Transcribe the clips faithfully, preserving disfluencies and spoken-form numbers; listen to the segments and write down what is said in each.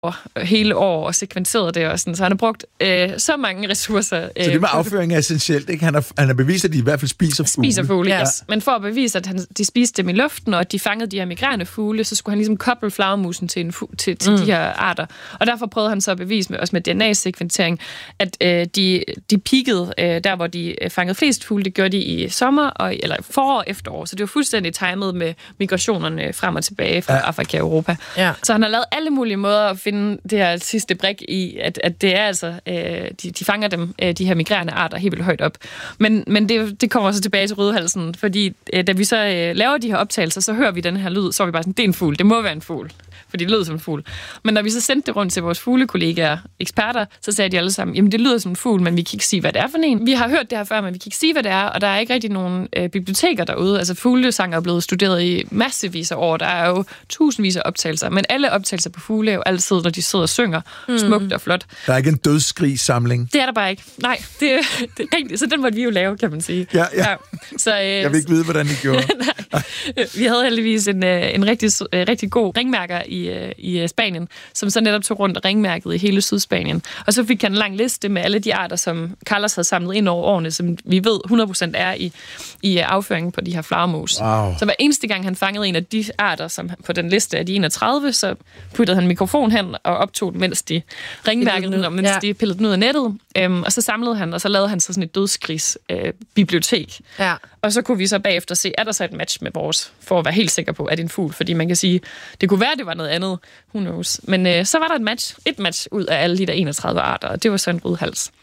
hele år og sekventeret det og sådan, så han har brugt øh, så mange ressourcer. Øh, så det med afføring er essentielt, ikke? Han har, han har bevist, at de i hvert fald spiser fugle. Spiser fugle, ja. Yes. Men for at bevise, at han, de spiste dem i luften, og at de fangede de her migrænefugle, så skulle han ligesom koble flagermusen til, en fu- til, til mm. de her arter. Og derfor prøvede han så at bevise, med, også med D N A-sekventering, at øh, de, de peakede øh, der, hvor de fangede flest fugle. Det gjorde de i sommer, og, eller forår og efterår. Så det var fuldstændig timet med migrationerne frem og tilbage fra ja. Afrika og Europa. Ja. Så han har lavet alle mulige måder at finde det her sidste brik i, at, at det er altså, øh, de, de fanger dem, øh, de her migrerende arter, helt vildt højt op. Men, men det, det kommer så tilbage til rødhalsen, fordi øh, da vi så øh, laver de her optagelser, så hører vi den her lyd, så er vi bare sådan, det er en fugl, det må være en fugl, fordi det lyder som en fugl. Men når vi så sendte det rundt til vores fuglekollegaer, eksperter, så sagde de alle sammen, jamen det lyder som en fugl, men vi kan ikke sige, hvad det er for en. Vi har hørt det her før, men vi kan ikke sige, hvad det er, og der er ikke rigtig nogen øh, biblioteker derude. Altså fuglesang er blevet studeret i massevis af år. Der er jo tusindvis af optagelser, men alle optagelser på fugle er jo altid, når de sidder og synger, mm. smukt og flot. Der er ikke en dødsskrig-samling. Det er der bare ikke. Nej, det, det er rigtigt. Så den måtte vi jo lave, kan man sige. Ja, ja. Ja. Så, øh, jeg vil ikke vide, hvordan de gjorde. Vi havde heldigvis en, en rigtig, rigtig god ringmærker i, i Spanien, som så netop tog rundt og ringmærkede i hele Sydspanien. Og så fik han en lang liste med alle de arter, som Carlos havde samlet ind over årene, som vi ved hundrede procent er i, i afføringen på de her flagermus. Wow. Så hver eneste gang han fangede en af de arter, som på den liste af de enogtredive, så puttede han mikrofon hen og optog den, mens de ringmærkede den, og mens ja. de pillede den ud af nettet. Øhm, og så samlede han, og så lavede han så sådan et dødskrigsbibliotek. Øh, ja. Og så kunne vi så bagefter se, er der så et match med vores, for at være helt sikker på, at det er en fugl. Fordi man kan sige, det kunne være, det var noget andet. Who knows? Men øh, så var der et match, et match ud af alle de der enogtredive arter, og det var så en rødhals.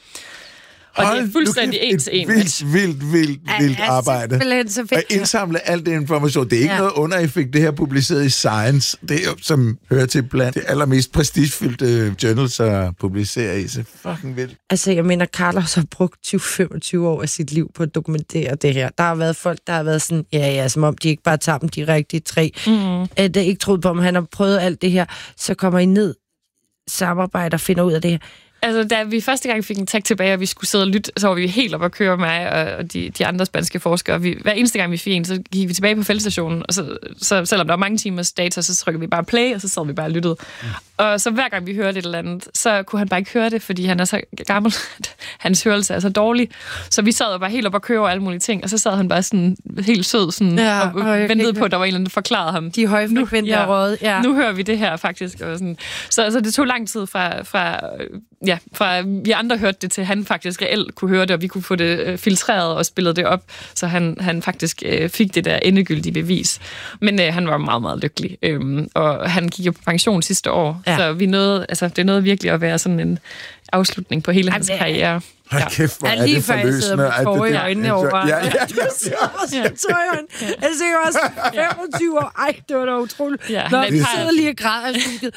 Og Hold, det er fuldstændig en til en. Vildt, vildt, vildt, vildt arbejde. At indsamle al det information. Det er ikke ja. noget under, I fik det her publiceret i Science. Det er jo, som hører til blandt det allermest prestigefyldte journals at publicere i. Så fucking vildt. Altså, jeg mener, Carlos har brugt tyve til femogtyve år af sit liv på at dokumentere det her. Der har været folk, der har været sådan, ja, ja, som om de ikke bare tager dem de rigtige tre. Mm. At det ikke troede på, om han har prøvet alt det her. Så kommer I ned, samarbejder og finder ud af det her. Altså, da vi første gang fik en tag tilbage, og vi skulle sidde og lytte, så var vi helt op at køre mig og, og de, de andre spanske forskere. Vi, hver eneste gang vi fik en, så gik vi tilbage på feltstationen, og så, så selvom der var mange timers data, så trykkede vi bare play, og så sad vi bare og lyttede. Mm. Og så hver gang vi hørte et eller andet, så kunne han bare ikke høre det, fordi han er så gammel, hans hørelse er så dårlig. Så vi sad jo bare helt op og køre over alle mulige ting, og så sad han bare sådan helt sød sådan, ja, og, og ventede på, at der var en eller anden, der forklarede ham. De højfrekvente ja, råd, ja. Nu hører vi det her faktisk. Og sådan. Så, så det tog lang tid fra... fra Ja, fra vi andre hørte det til, han faktisk reelt kunne høre det, og vi kunne få det øh, filtreret og spillet det op, så han, han faktisk øh, fik det der endegyldige bevis. Men øh, han var meget, meget lykkelig, øhm, og han gik jo på pension sidste år, ja. Så vi nåede, altså, det nåede virkelig at være sådan en afslutning på hele hans karriere. Hold ja. Kæft, hvor er det forløsende. Jeg lige før, jeg sidder med tårer i øjnene over. Ja, ja, ja. Du sidder også med tårer i øjnene. Jeg tænker også femogtyve år. Ej, det var da utroligt. Ja, Nå, vi sidder lige og græder.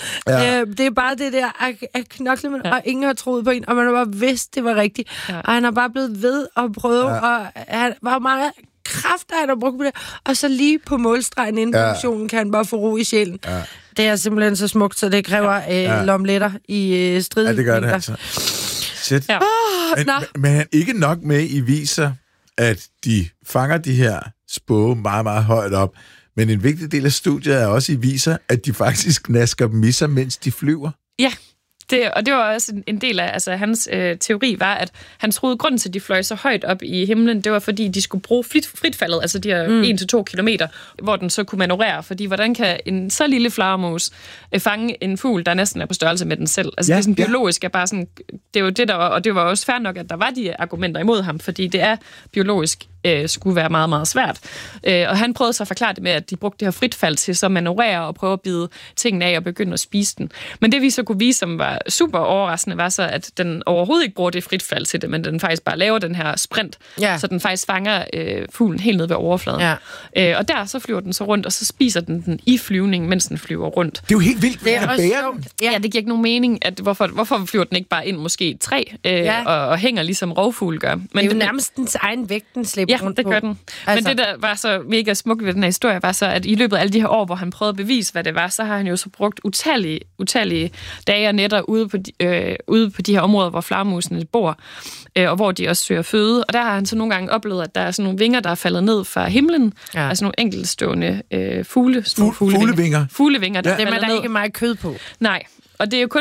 Ja. Det er bare det der at knokle med, ja. Og ingen har troet på en, og man har bare vidst, det var rigtigt. Ja. Og han har bare blevet ved at prøve, ja. Og han var meget kræfter, han har brugt på det. Og så lige på målstregen inden ja. Funktionen kan han bare få ro i sjælen. Ja. Det er simpelthen så smukt, så det kræver ja. øh, lomletter i øh, strid. Ja, det gør det altså. Shit. Ja. Men, men han ikke nok med, I viser, at de fanger de her spåge meget, meget højt op. Men en vigtig del af studiet er også, at I viser, at de faktisk nasker dem i sig, mens de flyver. Ja. Det, og det var også en, en del af altså, hans øh, teori, var, at han troede, grunden til, at de fløj så højt op i himlen, det var, fordi de skulle bruge frit, fritfaldet, altså de her mm. en til to kilometer, hvor den så kunne manøvrere. Fordi hvordan kan en så lille flagermus øh, fange en fugl, der næsten er på størrelse med den selv? Altså ja, det er sådan ja. biologisk, er bare sådan, det er jo det, der var, og det var også fair nok, at der var de argumenter imod ham, fordi det er biologisk øh, skulle være meget, meget svært. Øh, og han prøvede så at forklare det med, at de brugte det her fritfald til så at manøvrere og prøve at bide tingene af og begynde at spise den. Men det vi så kunne vise, som var super overraskende, var så, at den overhovedet ikke bruger det fritfald til det, men den faktisk bare laver den her sprint, ja. Så den faktisk fanger øh, fuglen helt ned ved overfladen. Ja. Øh, og der så flyver den så rundt, og så spiser den den i flyvning, mens den flyver rundt. Det er jo helt vildt, det er også bæren. Ja, det giver ikke nogen mening, at hvorfor, hvorfor flyver den ikke bare ind måske et træ, øh, ja. og, og hænger ligesom rovfugle gør. Men det er jo den, nærmest dens egen vægt, den slipper ja, rundt på. Ja, det gør den. Altså. Men det, der var så mega smukt ved den her historie, var så, at i løbet af alle de her år, hvor han prøvede at bevise, hvad det var, så har han jo så brugt utallige, utallige dage og nætter ude på, de, øh, ude på de her områder, hvor flagermusene bor, øh, og hvor de også søger føde. Og der har han så nogle gange oplevet, at der er sådan nogle vinger, der er faldet ned fra himlen. Ja. Altså nogle enkeltstående øh, fugle, små Fu- fuglevinger. Fuglevinger, der ja. falder ned. Dem er der ned. ikke meget kød på. Nej. og det er jo kun